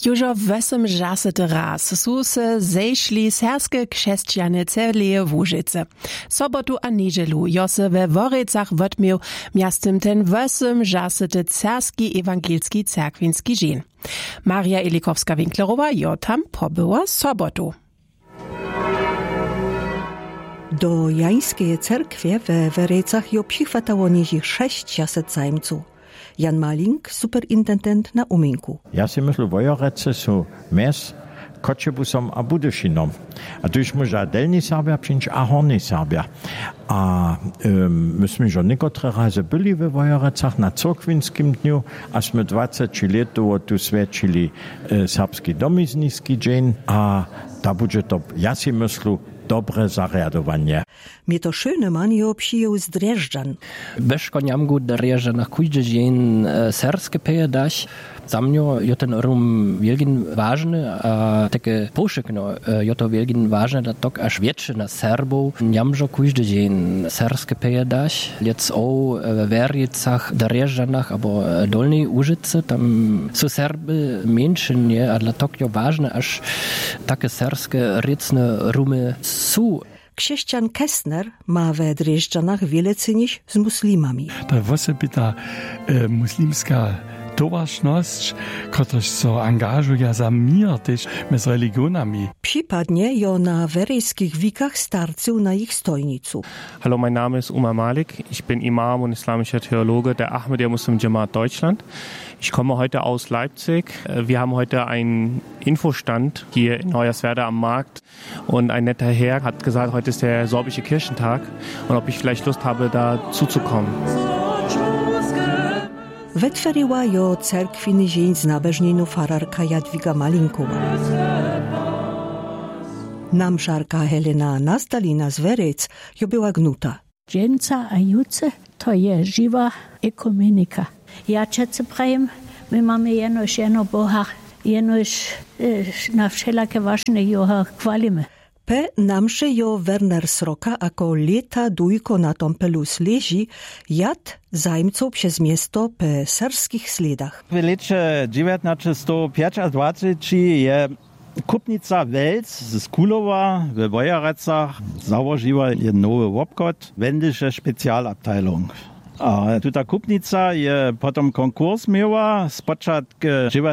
Južo 80 raz su se zejšli serske křesćane celeje Łužice. Sobotu a niedzielu jo se we Woricach wotmił miastem ten 80 serski ewangelski cerkwinski dzień. Maria Elikowska-Winklerowa jo tam pobyła sobotu. Do Jańskiej cerkwie we Woricach jo přichwatało nizi 600 zajmców. Jan Malink, superintendent na Uminku. Ja si myślę, Wojorece są mes Koczebusom a Budyszynom. A tu już może delni Serbia przyjść, a horni Serbia. A myśmy już niektóre razy byli we Wojorecach na Cokwinskim dniu, aśmy 20 lat tu świadczyli serbski domizniski dzień, a da będzie to, ja si myślę, dobre zariadowanie. Mnie to schöne man jo przyjął z Drjeżdżan. Beszkonjamgu Drjeżdżanach kujdzie dzień serskie peje dać. Za mnie je ten rum wielgin ważny, a takie poszykno je to wielgin ważne, da tok aż wieczna Serbów njamżo kujdzie dzień serskie peje dać. Lec o Wericach, Drjeżdżanach, albo Dolnej Łużyce, tam są Serby mniejsze, a dla tok je ważne, aż takie serskie rycne rumy są. Chrześcijan Kessner ma we Drjeżdżanach wiele cynić z muslimami. To jest osobita muslimska towarzność, która się angażuje za mir też z religionami. Przypadnie jo na werejskich wikach starców na ich stojnicu. Hallo, mein Name ist Umar Malik. Ich bin Imam und islamischer Theologe der Ahmadiyya Muslim Jamaat Deutschland. Ich komme heute aus Leipzig. Wir haben heute einen Infostand hier in Hoyerswerda am Markt. Und ein netter Herr hat gesagt, heute ist der sorbische Kirchentag und ob ich vielleicht Lust habe, da zuzukommen. Wetweriła jo cerkwiny dzień z nabeżninu fararka Jadwiga Malinkowa. Namżarka Helena Nazdalina z Werec jo była gnuta. Dżęca a juce to je żywa ekumenika. Ja czece prajem, my mamy jeno Boha, jenoś na wszelakie ważne joha chwalimy. Pe namše jo Werner Sroka ako leta dujko na tom pelus leži, jad zajmcov przez miesto pe serskich sledach. W lecie 1925 je kupnica Welc z Kulowa w Wojorecach założyła nowy obchod, wędysche Spezialabteilung. A tuta kupnica je potom konkurs miała z początku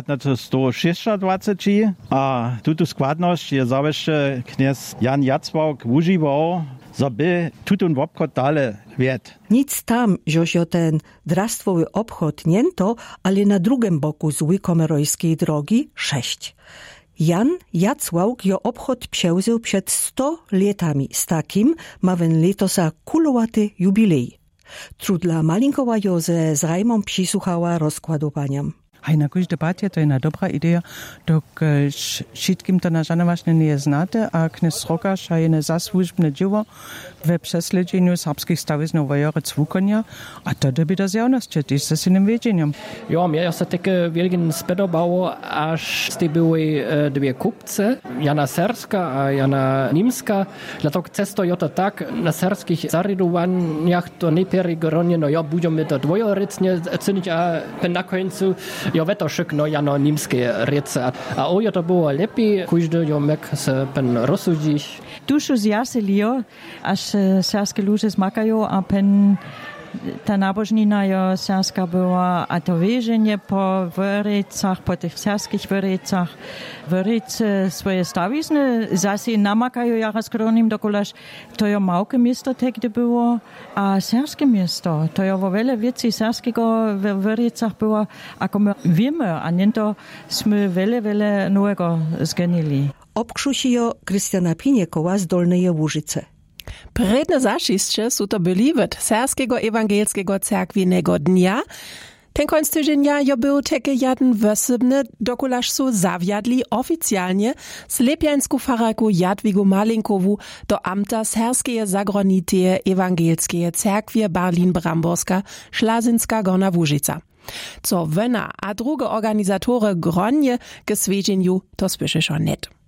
1926, a tutu składność je zawsze kniez Jan Jacławk używał, żeby tutun obchod dalej wiet. Nic tam, żoś jo ten drastwowy obchod niento, ale na drugim boku z Łykomerojskiej drogi 6. Jan Jacławk jo obchod przełzył przed 100 latami. Z takim ma wen letosa kulowaty jubilej. Trudla Malinkowa jo ze zrajmom przysłuchała rozkładowaniam. Hej, na kuś debatie to jest dobra idea, dok wszystkim to na żadne właśnie nie znate, a knes Srokasz a jene zasłużbne dzieło we prześledzeniu serbskich stawizn Wojorec wukonia, a to by to zjawność, jest z innym wiedzeniem. Ja, mir jest takie wielgin spedobało, aż z tej były dwie kupce, Jana Serska a Jana Nimska, dlatego cesto jo to tak, na serskich zarydowaniach to najpierw gronie, no ja będziemy to dwojorycnie cynić, a na końcu jo veto šikno Jano Nimske rece. A ojo to było lepiej, kujdy jo mek se pen rozsudžiš. Dušu zjasili jo, až serske luže zmakajo, a pen ta nabożnina jo serska była, a to wierzenie po Woricach, po tych serskich Woricach, Worice swoje stawizny zasi namakają jaraz kronim dokulaż, to jo małke miasto tegdy było, a serskie miasto, to jo wiele więcej serskiego w Woricach było, ako my wiemy, a nie to sme wiele nowego zgenili. Obkrzusi jo Krystiana Piniekowa z Dolnej Łużyce. Predne zašisće su to byli od Serskiego ewangelskiego cerkwinego dnia. Ten końc tygodnia jo był takie jeden wosebny, dokulaż su zawiadli oficjalnie slepiańsku fararku Jadwigu Malinkowu do amta Serskie Zagroniteje Ewangelskie Cerkwie Barlin-Bramborska Szlazynska Gorna Łużyca. Co wena a druge organizatory gronje gesvedženju, to spiše šo net.